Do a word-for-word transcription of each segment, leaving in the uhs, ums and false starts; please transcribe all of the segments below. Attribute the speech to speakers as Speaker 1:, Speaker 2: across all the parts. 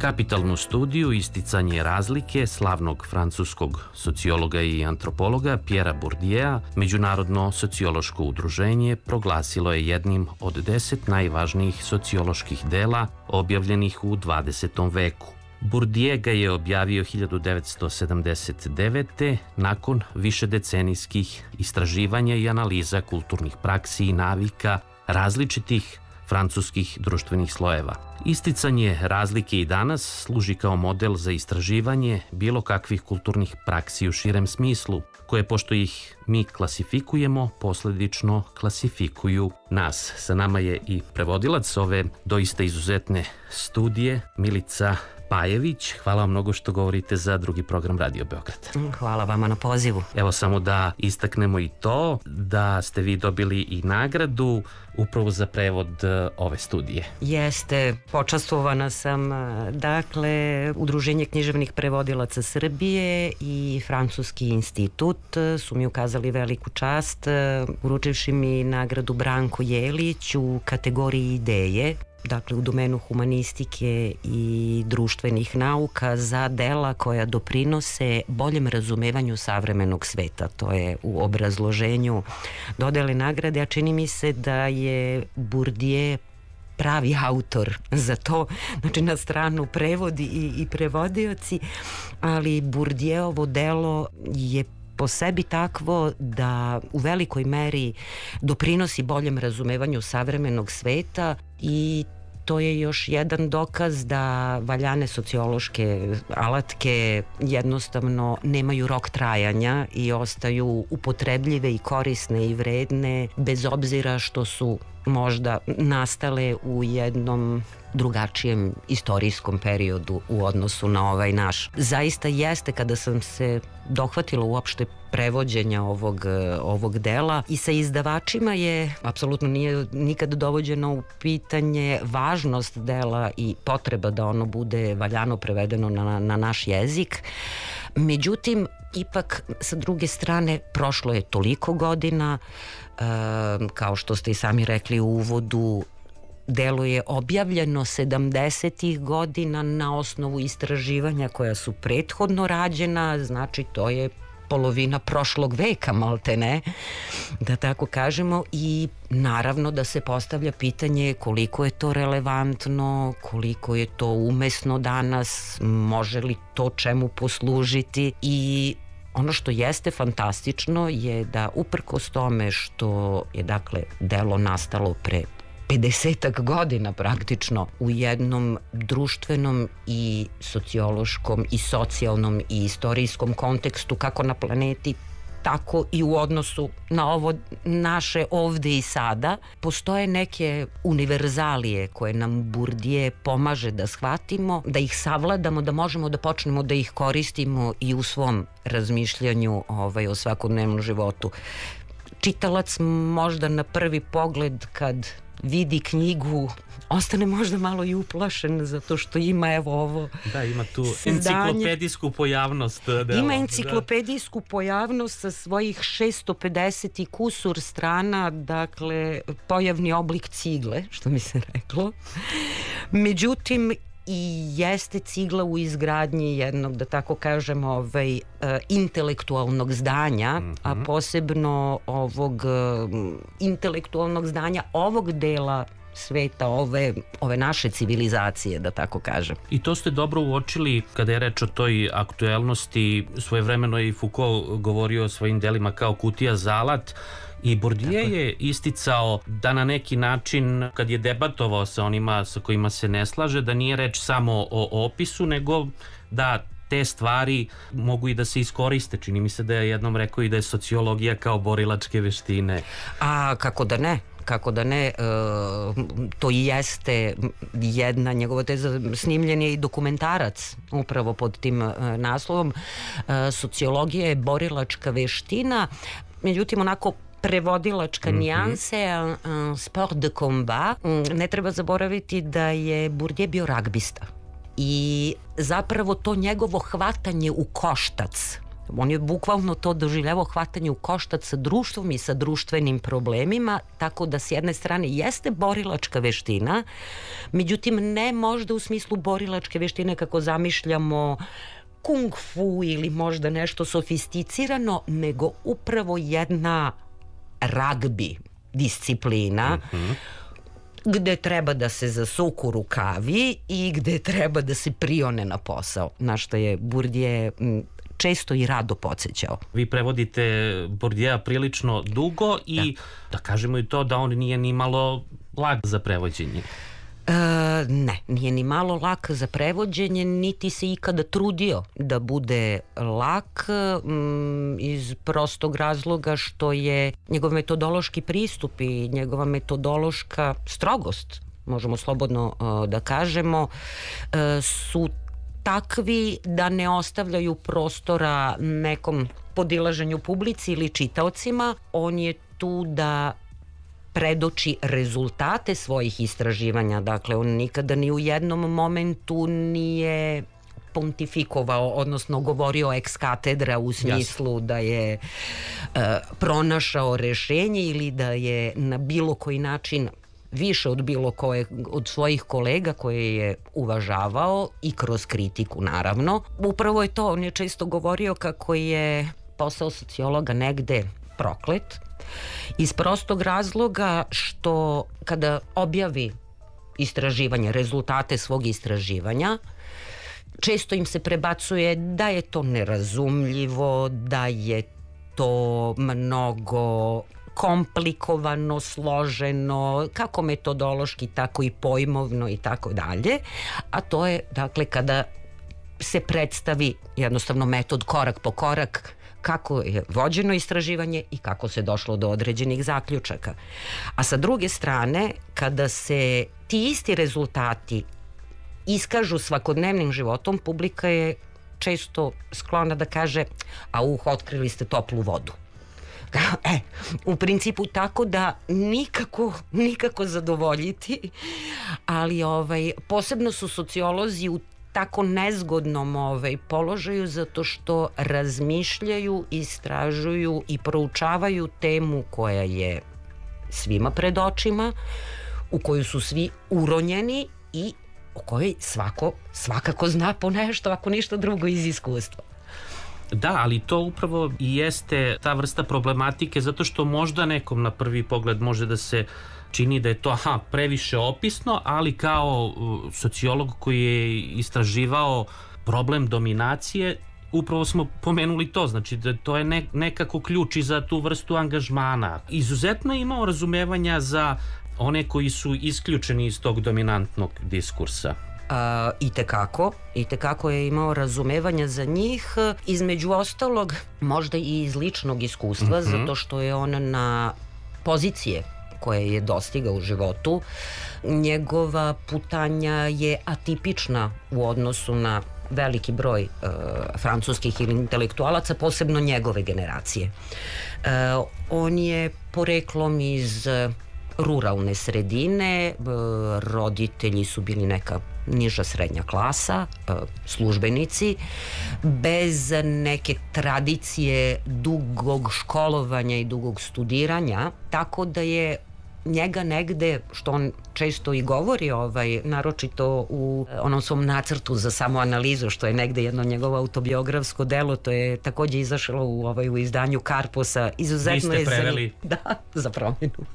Speaker 1: kapitalnu studiju Isticanje razlike slavnog francuskog sociologa i antropologa Pierra Bourdieu'a Međunarodno sociološko udruženje proglasilo je jednim od deset najvažnijih socioloških dela objavljenih u dvadesetom veku. Bourdieu ga je objavio hiljadu devetsto sedamdeset devete. nakon višedecenijskih istraživanja i analiza kulturnih praksi i navika različitih francuskih društvenih slojeva. Isticanje razlike i danas služi kao model za istraživanje bilo kakvih kulturnih praksi u širem smislu, koje, pošto ih mi klasifikujemo, posledično klasifikuju nas. Sa nama je i prevodilac ove doista izuzetne studije, Milica Pajević. Hvala vam mnogo što govorite za drugi program Radio Beograd.
Speaker 2: Hvala vama na pozivu.
Speaker 1: Evo samo da istaknemo i to da ste vi dobili i nagradu upravo za prevod ove studije.
Speaker 2: Jeste, počastvovana sam. Dakle, Udruženje književnih prevodilaca Srbije i Francuski institut su mi ukazali veliku čast, uručivši mi nagradu Branko Jelić u kategoriji ideje, dakle u domenu humanistike i društvenih nauka, za dela koja doprinose boljem razumevanju savremenog sveta. To je u obrazloženju dodele nagrade, a čini mi se da je Bourdieu pravi autor za to, znači na stranu prevodi i, i prevodioci, ali Bourdieuovo delo je po sebi takvo da u velikoj meri doprinosi boljem razumevanju savremenog sveta i to je još jedan dokaz da valjane sociološke alatke jednostavno nemaju rok trajanja i ostaju upotrebljive i korisne i vredne bez obzira što su možda nastale u jednom drugačijem istorijskom periodu u odnosu na ovaj naš. Zaista jeste, kada sam se dohvatila uopšte prevođenja ovog, ovog dela, i sa izdavačima je apsolutno nije nikad dovođeno u pitanje važnost dela i potreba da ono bude valjano prevedeno na, na naš jezik. Međutim, ipak sa druge strane prošlo je toliko godina, e, kao što ste i sami rekli u uvodu, delo je objavljeno sedamdesetih godina na osnovu istraživanja koja su prethodno rađena, znači to je polovina prošlog veka, malte ne, da tako kažemo, i naravno da se postavlja pitanje koliko je to relevantno, koliko je to umesno danas, može li to čemu poslužiti. I ono što jeste fantastično je da uprkos tome što je dakle delo nastalo pre pedesetak godina praktično u jednom društvenom i sociološkom i socijalnom i istorijskom kontekstu, kako na planeti tako i u odnosu na ovo naše ovde i sada, postoje neke univerzalije koje nam Bourdieu pomaže da shvatimo, da ih savladamo, da možemo da počnemo da ih koristimo i u svom razmišljanju ovaj, o svakodnevnom životu. Čitalac možda na prvi pogled kad vidi knjigu ostane možda malo i uplašen zato što ima evo ovo
Speaker 1: da ima tu enciklopedijsku pojavnost dela.
Speaker 2: Ima enciklopedijsku da. pojavnost sa svojih šesto pedeset i kusur strana, dakle pojavni oblik cigle, što mi se reklo. Međutim, i jeste cigla u izgradnji jednog, da tako kažem, ovaj, uh, intelektualnog zdanja, mm-hmm. a posebno ovog uh, intelektualnog zdanja ovog dela sveta, ove, ove naše civilizacije, da tako kažem.
Speaker 1: I to ste dobro uočili kada je reč o toj aktuelnosti. Svojevremeno i Foucault govorio o svojim delima kao kutija za alat. I Bourdieu je isticao da na neki način, kad je debatovao sa onima sa kojima se ne slaže, da nije reč samo o opisu, nego da te stvari mogu i da se iskoriste. Čini mi se da je jednom rekao i da je sociologija kao borilačke veštine.
Speaker 2: A kako da ne? Kako da ne, to i jeste jedna njegova teza, snimljen je i dokumentarac upravo pod tim naslovom. Sociologija je borilačka veština, međutim onako prevodilačka mm-hmm. nijanse, sport de combat. Ne treba zaboraviti da je Bourdieu bio ragbista i zapravo to njegovo hvatanje u koštac On je bukvalno to doživljavao hvatanje u koštac sa društvom i sa društvenim problemima, tako da s jedne strane jeste borilačka veština, međutim ne možda u smislu borilačke veštine kako zamišljamo kung fu ili možda nešto sofisticirano, nego upravo jedna ragbi disciplina, mm-hmm. gde treba da se zasuku rukavi i gde treba da se prione na posao, na što je Bourdieu često i rado podsjećao.
Speaker 1: Vi prevodite Bourdieu prilično dugo i da. da kažemo i to da on nije ni malo lak za prevođenje.
Speaker 2: E, ne, nije ni malo lak za prevođenje, niti se ikada trudio da bude lak, m, iz prostog razloga što je njegov metodološki pristup i njegova metodološka strogost, možemo slobodno uh, da kažemo, uh, su takvi da ne ostavljaju prostora nekom podilaženju publici ili čitaocima. On je tu da predoči rezultate svojih istraživanja, dakle on nikada ni u jednom momentu nije pontifikovao, odnosno govorio ex katedra u smislu Jasne. da je uh, pronašao rešenje ili da je na bilo koji način više od bilo koje od svojih kolega koje je uvažavao i kroz kritiku naravno. Upravo je to, on je često govorio kako je posao sociologa negde proklet, iz prostog razloga što kada objavi istraživanje, rezultate svog istraživanja, često im se prebacuje da je to nerazumljivo, da je to mnogo komplikovano, složeno, kako metodološki, tako i pojmovno i tako dalje, a to je, dakle, kada se predstavi jednostavno metod korak po korak kako je vođeno istraživanje i kako se došlo do određenih zaključaka. A sa druge strane, kada se ti isti rezultati iskažu svakodnevnim životom, publika je često sklona da kaže, a uh, otkrili ste toplu vodu. E, u principu tako da nikako, nikako zadovoljiti, ali ovaj, posebno su sociolozi u tako nezgodnom ovaj, položaju zato što razmišljaju, istražuju i proučavaju temu koja je svima pred očima, u koju su svi uronjeni i o kojoj svako svakako zna po nešto, ako ništa drugo iz iskustva.
Speaker 1: Da, ali to upravo i jeste ta vrsta problematike, zato što možda nekom na prvi pogled može da se čini da je to aha, previše opisno, ali kao uh, sociolog koji je istraživao problem dominacije, upravo smo pomenuli to, znači da to je ne, nekako ključ i za tu vrstu angažmana. Izuzetno je imao razumevanja za one koji su isključeni iz tog dominantnog diskursa.
Speaker 2: Uh, i tekako, i tekako je imao razumevanja za njih, između ostalog možda i iz ličnog iskustva, mm-hmm. zato što je on na pozicije koje je dostigao u životu, njegova putanja je atipična u odnosu na veliki broj uh, francuskih intelektualaca, posebno njegove generacije. Uh, on je poreklom iz ruralne sredine, roditelji su bili neka niža srednja klasa, službenici, bez neke tradicije dugog školovanja i dugog studiranja, tako da je njega negde, što on često i govori, ovaj, naročito u onom svom nacrtu za samoanalizu, što je negde jedno njegovo autobiografsko delo, to je takođe izašlo u, ovaj, u izdanju Karposa. Izuzetno
Speaker 1: Vi ste preveli.
Speaker 2: Je za, da, za promjenu.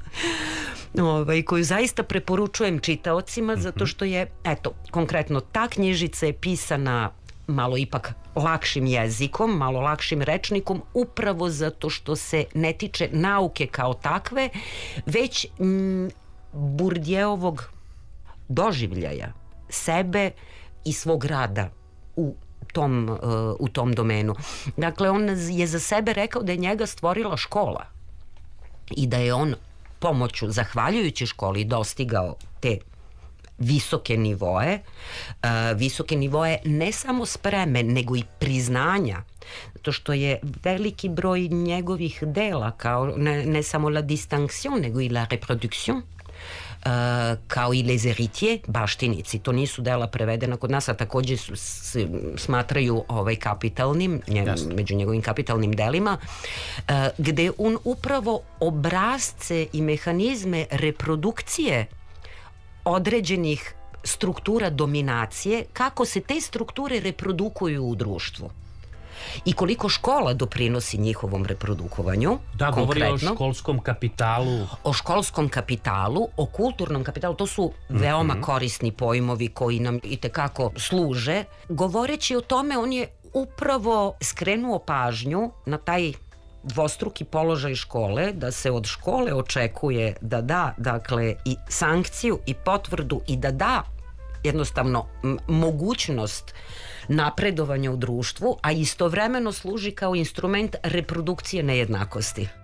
Speaker 2: Ovaj, koju zaista preporučujem čitaocima, mm-hmm. zato što je, eto, konkretno ta knjižica je pisana malo ipak lakšim jezikom, malo lakšim rečnikom, upravo zato što se ne tiče nauke kao takve, već mm, Bourdieuovog doživljaja sebe i svog rada u tom, uh, u tom domenu. Dakle, on je za sebe rekao da je njega stvorila škola i da je on pomoću, zahvaljujući školi, dostigao te visoke nivoe, uh, visoke nivoe ne samo spreme, nego i priznanja, zato što je veliki broj njegovih dela, kao ne, ne samo la distinction, nego i la reproduction, kao i les héritiers, baštinici. To nisu dela prevedena kod nas, a takođe su, se smatraju ovaj, kapitalnim, nje, među njegovim kapitalnim delima, gde on upravo obrazce i mehanizme reprodukcije određenih struktura dominacije, kako se te strukture reprodukuju u društvu i koliko škola doprinosi njihovom reprodukovanju.
Speaker 1: Da, govori o školskom kapitalu.
Speaker 2: O školskom kapitalu, o kulturnom kapitalu, to su veoma mm-hmm. korisni pojmovi koji nam itekako služe. Govoreći o tome, on je upravo skrenuo pažnju na taj dvostruki položaj škole, da se od škole očekuje da da, dakle, i sankciju i potvrdu i da da jednostavno m- mogućnost napredovanja u društvu, a istovremeno služi kao instrument reprodukcije nejednakosti.